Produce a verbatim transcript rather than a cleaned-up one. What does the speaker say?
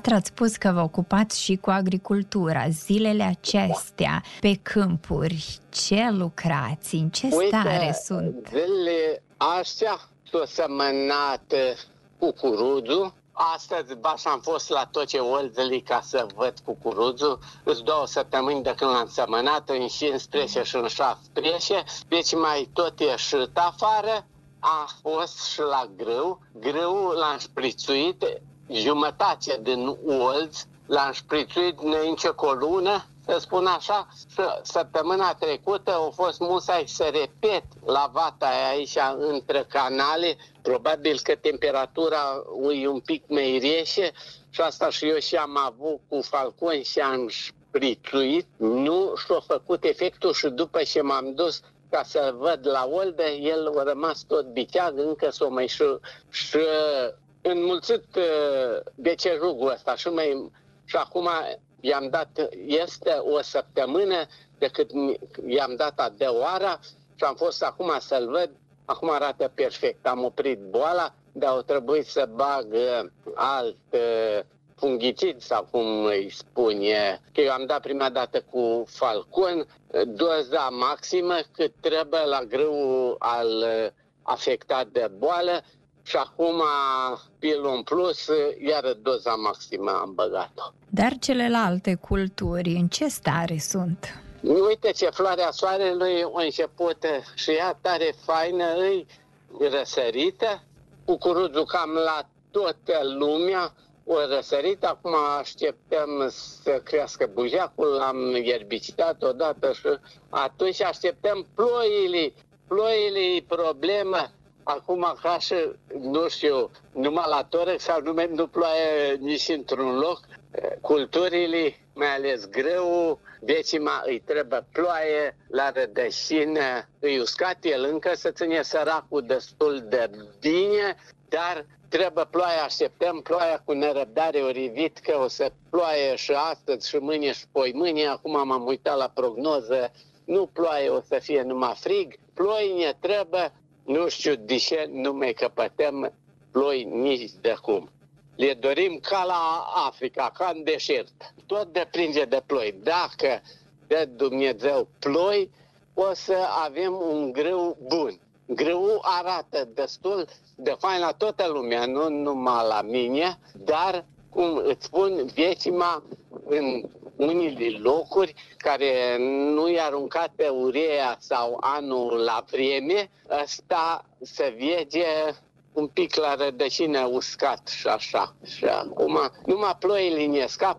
Ați spus că vă ocupați și cu agricultura. Zilele acestea, pe câmpuri, ce lucrați? În ce Uite, stare sunt? Zilele astea s-o semănat cucuruzul. Astăzi, baș, am fost la Toce Olzeli ca să văd cucuruzul. Îs două săptămâni de când l-am semănat, în cincisprezece și în șaptesprezece. Deci mai tot ieșit afară. A fost și la grâu. Grâul l-am șprițuit, jumătate din olz, l-am șprițuit înainte cu o lună, să spun așa. Săptămâna trecută a fost musai să repet la vata aia aici între canale. Probabil că temperatura e un pic mai rece și asta și eu și am avut cu falconi și am șprițuit. Nu și-a făcut efectul și după ce m-am dus ca să văd la oldă, el a rămas tot biteag, încă s-o mai și, și înmulțit becerugul ăsta și, mai, și acum i-am dat, este o săptămână de cât i-am dat a doua oară și am fost acum să-l văd, acum arată perfect. Am oprit boala, dar o trebuit să bag alt fungicid sau cum îi spune, că eu am dat prima dată cu falcon, doza maximă cât trebuie la grâu al afectat de boală și acum pilul plus, iar doza maximă am băgat-o. Dar celelalte culturi, în ce stare sunt? Uite ce floarea soarelui a început și ea tare faină, îi răsărită, cucuruzul cam la toată lumea, o răsărit, acum așteptăm să crească bujeacul, am erbicidat odată și atunci așteptăm ploile. Ploile e problemă. Acum ca și, nu știu, numai la Torex sau numai nu ploaie nici într-un loc. Culturile, mai ales grâu, decima îi trebuie ploaie, la rădășină îi uscat, el încă se ține săracul destul de bine, dar trebuie ploaie, așteptăm ploaia cu nerăbdare, o rivit că o să ploaie și astăzi și mâine și poi mâine. Acum m-am uitat la prognoză, nu ploaie, o să fie numai frig. Ploi ne trebuie, nu știu de ce nu mai căpătăm ploi nici de cum. Le dorim ca la Africa, ca în deșert. Tot depinde de ploi. Dacă dă Dumnezeu ploi, o să avem un grâu bun. Grâul arată destul de fain la toată lumea, nu numai la mine, dar, cum îți spun, victima în unele locuri care nu i-a aruncat pe urea sau anul la vreme, ăsta se vede un pic la rădășină uscat și așa. Și acum numai ploile ne scapă.